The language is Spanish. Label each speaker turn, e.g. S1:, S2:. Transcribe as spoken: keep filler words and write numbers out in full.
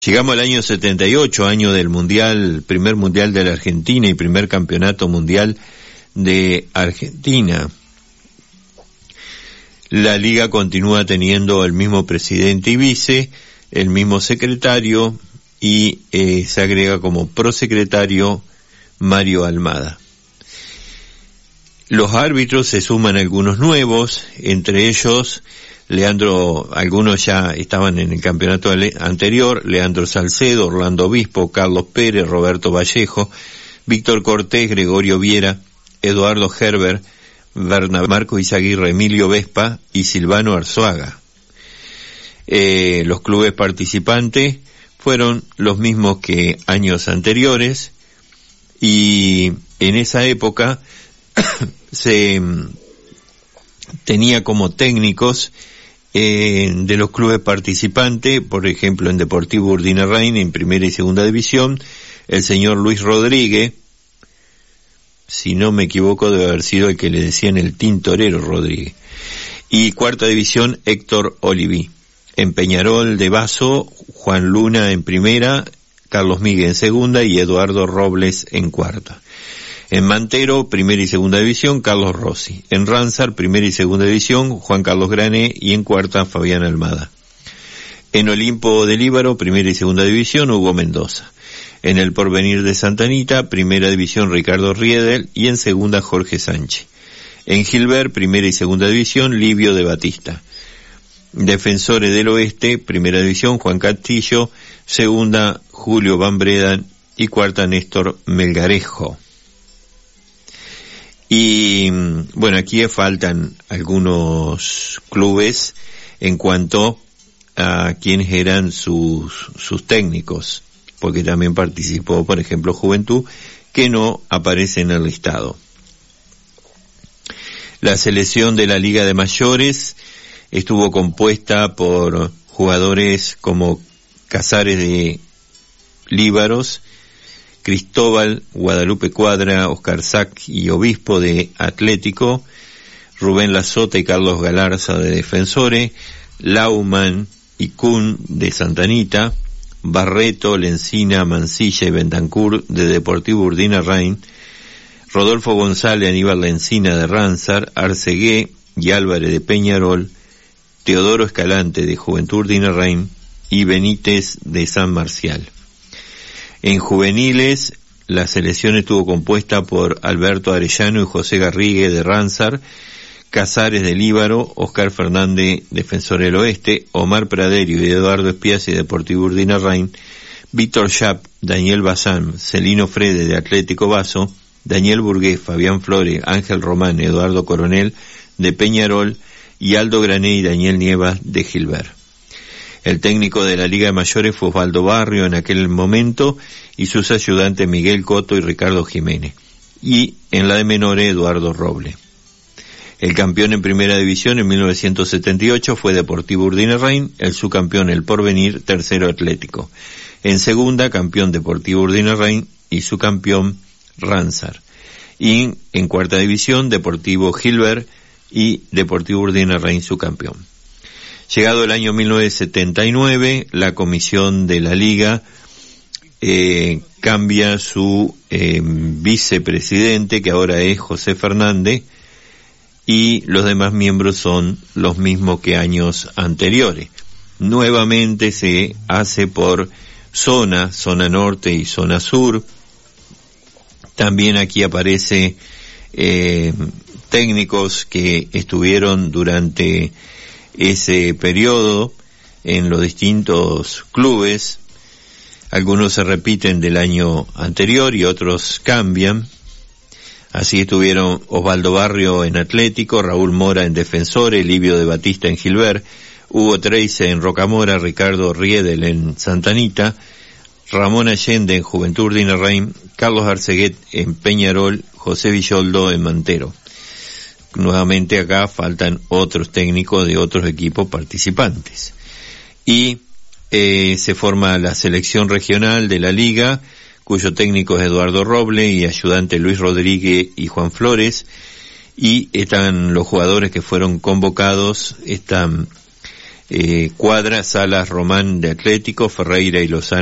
S1: Llegamos al año setenta y ocho, año del mundial, primer mundial de la Argentina y primer campeonato mundial de Argentina. La liga continúa teniendo el mismo presidente y vice, el mismo secretario y eh, se agrega como prosecretario Mario Almada. Los árbitros se suman algunos nuevos, entre ellos Leandro, algunos ya estaban en el campeonato anterior, Leandro Salcedo, Orlando Obispo, Carlos Pérez, Roberto Vallejo, Víctor Cortés, Gregorio Viera, Eduardo Herbert, Bernabé, Marco Izaguirre, Emilio Vespa y Silvano Arzuaga. Eh, los clubes participantes fueron los mismos que años anteriores y en esa época se tenía como técnicos eh, de los clubes participantes, por ejemplo en Deportivo Urdinarrain en primera y segunda división, el señor Luis Rodríguez, si no me equivoco debe haber sido el que le decían el Tintorero Rodríguez, y cuarta división Héctor Oliví. En Peñarol de Vaso, Juan Luna en primera, Carlos Miguel en segunda y Eduardo Robles en cuarta. En Mantero, primera y segunda división, Carlos Rossi. En Ransar, primera y segunda división, Juan Carlos Grané y en cuarta, Fabián Almada. En Olimpo del Líbaro, primera y segunda división, Hugo Mendoza. En el Porvenir de Santa Anita, primera división, Ricardo Riedel y en segunda, Jorge Sánchez. En Gilbert, primera y segunda división, Livio de Batista. Defensores del Oeste, primera división, Juan Castillo, segunda, Julio Van Bredan y cuarta, Néstor Melgarejo. Y bueno, aquí faltan algunos clubes en cuanto a quienes eran sus, sus técnicos, porque también participó, por ejemplo, Juventud, que no aparece en el listado. La selección de la Liga de Mayores estuvo compuesta por jugadores como Casares de Líbaros, Cristóbal, Guadalupe Cuadra, Oscar Sac y Obispo de Atlético, Rubén Lazota y Carlos Galarza de Defensores, Lauman y Kuhn de Santa Anita, Barreto, Lencina, Mansilla y Bentancur de Deportivo Urdinarrain, Rodolfo González, Aníbal Lencina de Ransar, Arcegué y Álvarez de Peñarol, Teodoro Escalante de Juventud Urdinarrain y Benítez de San Marcial. En juveniles, la selección estuvo compuesta por Alberto Arellano y José Garrigue de Ransar, Casares de Líbaro, Oscar Fernández, Defensor del Oeste, Omar Praderio y Eduardo Espiasi de Deportivo Urdinarrain, Víctor Schaap, Daniel Bazán, Celino Frede de Atlético Vaso, Daniel Burgués, Fabián Flores, Ángel Román, Eduardo Coronel de Peñarol y Aldo Grané y Daniel Nievas de Gilbert. El técnico de la Liga de Mayores fue Osvaldo Barrio en aquel momento y sus ayudantes Miguel Coto y Ricardo Jiménez. Y en la de menores Eduardo Roble. El campeón en primera división en mil novecientos setenta y ocho fue Deportivo Urdinarrain, el subcampeón El Porvenir, tercero Atlético. En segunda, campeón Deportivo Urdinarrain y subcampeón Ransar. Y en cuarta división, Deportivo Gilbert y Deportivo Urdinarrain subcampeón. Llegado el año mil novecientos setenta y nueve, la comisión de la Liga eh, cambia su eh, vicepresidente, que ahora es José Fernández, y los demás miembros son los mismos que años anteriores. Nuevamente se hace por zona, zona norte y zona sur. También aquí aparece eh, técnicos que estuvieron durante ese periodo en los distintos clubes. Algunos se repiten del año anterior y otros cambian. Así estuvieron Osvaldo Barrio en Atlético, Raúl Mora en Defensores, Livio de Batista en Gilbert, Hugo Treize en Rocamora, Ricardo Riedel en Santa Anita, Ramón Allende en Juventud Urdinarrain, Carlos Arceguet en Peñarol, José Villoldo en Mantero. Nuevamente acá faltan otros técnicos de otros equipos participantes. Y eh, se forma la selección regional de la Liga, cuyo técnico es Eduardo Roble y ayudante Luis Rodríguez y Juan Flores, y están los jugadores que fueron convocados, están eh, Cuadra, Salas, Román de Atlético, Ferreira y Lozano